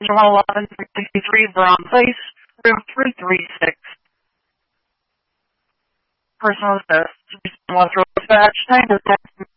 1163 Brown Place, room 336. Personal assist. Dispatch time is